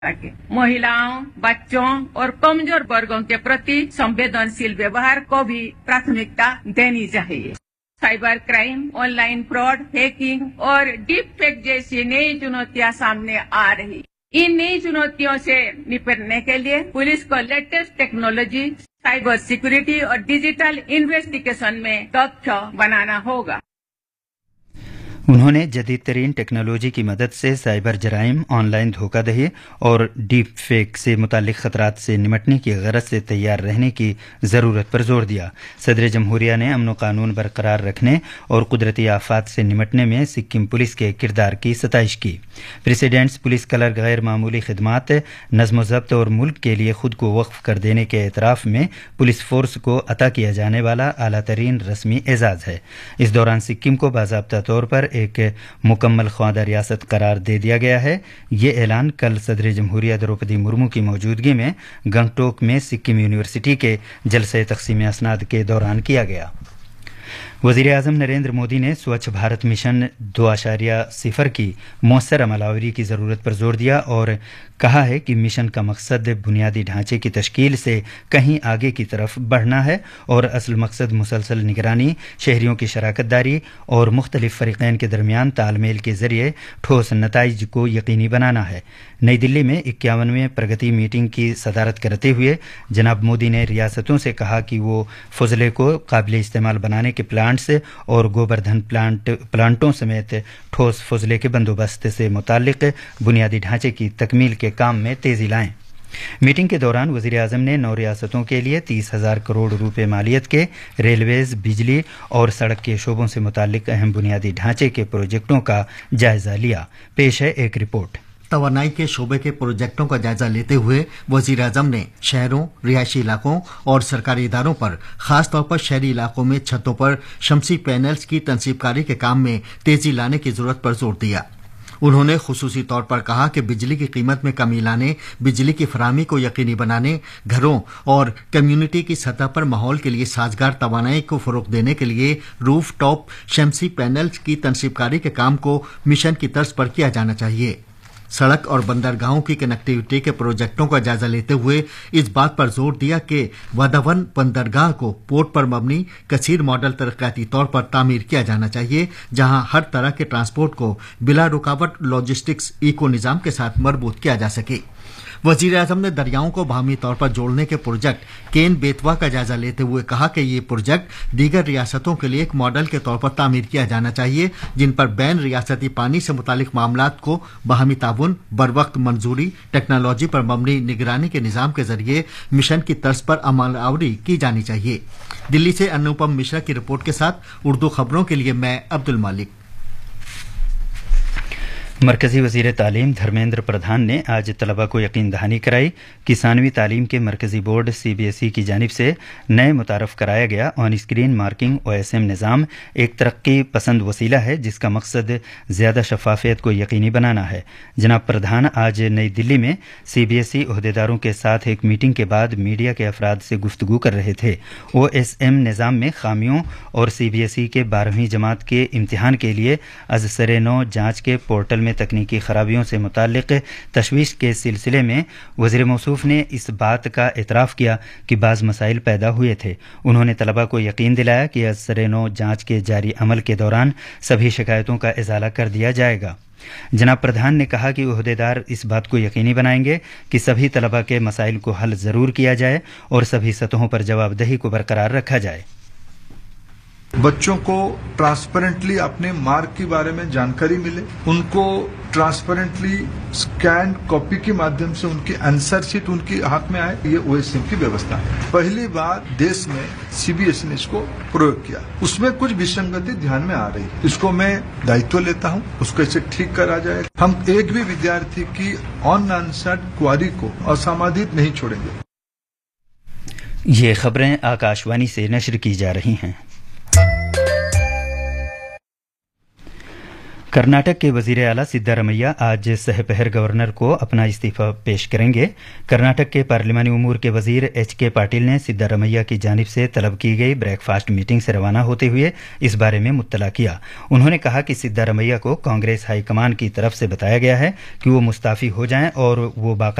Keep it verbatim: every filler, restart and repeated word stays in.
महिलाओं, बच्चों और कमजोर वर्गों के प्रति संवेदनशील व्यवहार को भी प्राथमिकता देनी चाहिए। Cyber crime, online fraud, hacking और डीप फेक जैसी नई चुनौतियां सामने आ रही। इन नई चुनौतियों से निपटने के लिए पुलिस को लेटेस्ट टेक्नोलॉजी, साइबर सिक्योरिटी और डिजिटल इन्वेस्टिगेशन में दक्ष बनाना होगा। उन्होंने जदीद तरीन टेक्नोलॉजी की मदद से साइबर जराइम, ऑनलाइन धोखाधड़ी और डीप फेक से मुतालिक खतरात से निमटने की गरज से तैयार रहने की ज़रूरत पर जोर दिया। सदर जमहूरिया ने अमन कानून बरकरार रखने और कुदरती आफात से निमटने में सिक्किम पुलिस के किरदार की सताइश की। प्रेसिडेंट्स पुलिस कलर गैर मामूली खिदमात, नज़्म ज़ब्त और मुल्क के लिए खुद को वक्फ कर देने के एतराफ़ में पुलिस फोर्स को अता किया जाने वाला आला तरीन रस्मी एजाज़ है। इस दौरान सिक्किम को बाज़ाब्ता तौर पर एक मुकम्मल ख्वादा रियासत करार दे दिया गया है। ये ऐलान कल सदर जमहूरिया द्रौपदी मुर्मू की मौजूदगी में गंगटोक में सिक्किम यूनिवर्सिटी के जलसे तक़सीम असनाद के दौरान किया गया। वज़ीर आज़म नरेंद्र मोदी ने स्वच्छ भारत मिशन दो आशारिया सिफर की मौसर अमलावरी की ज़रूरत पर जोर दिया और कहा है कि मिशन का मकसद बुनियादी ढांचे की तश्कील से कहीं आगे की तरफ बढ़ना है और असल मकसद मुसलसल निगरानी, शहरियों की शराकत दारी और मुख्तलिफ फ़रीक़ैन के दरमियान तालमेल के ज़रिए ठोस नताइज को यकीनी बनाना है। नई दिल्ली में इक्यावनवें प्रगति मीटिंग की सदारत करते हुए जनाब मोदी ने रियासतों से कहा कि वो फजले को काबिल इस्तेमाल बनाने के प्लांट्स और गोबरधन प्लांट प्लांटों समेत ठोस फजले के बंदोबस्त से मुताल्लिक बुनियादी ढांचे की तकमील के काम में तेजी लाएं। मीटिंग के दौरान वज़ीर आज़म ने नौ रियासतों के लिए तीस हजार करोड़ रुपए मालियत के रेलवेज, बिजली और सड़क के शोबों से मुताल्लिक अहम बुनियादी ढांचे के प्रोजेक्टों का जायजा लिया। पेश है एक रिपोर्ट। तवानाई के शोबे के प्रोजेक्टों का जायजा लेते हुए वजीर आजम ने शहरों, रिहायशी इलाकों और सरकारी इदारों पर खासतौर पर शहरी इलाकों में छतों पर शमसी पैनल्स की तनसीबकारी के काम में तेजी लाने की जरूरत पर जोर दिया। उन्होंने खुसूसी तौर पर कहा कि बिजली की कीमत में कमी लाने, बिजली की फराहमी को यकीनी बनाने, घरों और कम्युनिटी की सतह पर माहौल के लिए साजगार तवानाई को फरोग देने के लिए रूफ टॉप शमसी पैनल्स की तनसीबकारी के काम को मिशन की तर्ज पर किया जाना चाहिए। सड़क और बंदरगाहों की कनेक्टिविटी के प्रोजेक्टों का जायजा लेते हुए इस बात पर जोर दिया कि वादावन बंदरगाह को पोर्ट पर मबनी कसीर मॉडल तरक्याती तौर पर तामीर किया जाना चाहिए, जहां हर तरह के ट्रांसपोर्ट को बिला रुकावट लॉजिस्टिक्स इको निज़ाम के साथ मरबूत किया जा सके। वजीर आजम ने दरियाओं को बाहमी तौर पर जोड़ने के प्रोजेक्ट केन बेतवा का जायजा लेते हुए कहा कि ये प्रोजेक्ट दीगर रियासतों के लिए एक मॉडल के तौर पर तामीर किया जाना चाहिए, जिन पर बैन रियासती पानी से मुतालिक मामलात को बाहमी ताउन, बरवक्त मंजूरी, टेक्नोलॉजी पर मबनी निगरानी के निज़ाम के जरिए मिशन की तर्ज पर अमलावरी की जानी चाहिए। दिल्ली से अनुपम मिश्रा की रिपोर्ट के साथ उर्दू खबरों के लिए मैं अब्दुल मालिक। मरकजी वज़ीर तालीम धर्मेंद्र प्रधान ने आज तलबा को यकीन दहानी कराई कि सानवी तालीम के मरकजी board C B S E की जानिब से नए मुतारफ़ कराया गया on screen marking O S M निज़ाम एक तरक्की पसंद वसीला है जिसका मकसद ज़्यादा शफाफियत को यकीनी बनाना है। जनाब प्रधान आज नई दिल्ली में सी बी एस ई अहदेदारों के साथ एक मीटिंग के बाद मीडिया के अफराद से गुफ्तगू कर रहे थे। ओ एस एम निज़ाम में खामियों और सी बी एस ई के बारहवीं जमात के इम्तिहान के लिए अज सरे नौ जाँच के पोर्टल में तकनीकी खराबियों से मुताल्लिक तशवीश के सिलसिले में वज़ीर मौसूफ ने इस बात का एतराफ़ किया कि बाज़ मसाइल पैदा हुए थे। उन्होंने तलबा को यकीन दिलाया कि असरे नौ जाँच के जारी अमल के दौरान सभी शिकायतों का इजाला कर दिया जाएगा। जनाब प्रधान ने कहा कि ओहदेदार इस बात को यकीनी बनाएंगे कि सभी तलबा के मसाइल को हल ज़रूर किया जाए और सभी सतहों पर जवाबदेही को बरकरार रखा जाए। बच्चों को ट्रांसपेरेंटली अपने मार्क के बारे में जानकारी मिले, उनको ट्रांसपेरेंटली स्कैन कॉपी के माध्यम से उनकी आंसर शीट उनके हाथ में आए, ये ओ एस एम की व्यवस्था है। पहली बार देश में सी बी एस ई ने इसको प्रयोग किया, उसमें कुछ विसंगति ध्यान में आ रही है, इसको मैं दायित्व लेता हूं, उसको ऐसे ठीक करा जाए। हम एक भी विद्यार्थी की अनआंसर्ड क्वारी को असमाधित नहीं छोड़ेंगे। ये खबरें आकाशवाणी से नश्र की जा रही हैं। कर्नाटक के वजीर आला सिद्धारमैया आज सहपहर गवर्नर को अपना इस्तीफा पेश करेंगे। कर्नाटक के पार्लिमानी उमूर के वजीर एच के पाटिल ने सिद्धारमैया की जानिब से तलब की गई ब्रेकफास्ट मीटिंग से रवाना होते हुए इस बारे में मुत्तला किया। उन्होंने कहा कि सिद्धारमैया को कांग्रेस हाईकमान की तरफ से बताया गया है कि वो मुस्ताफी हो जाएं और वो बाकायदा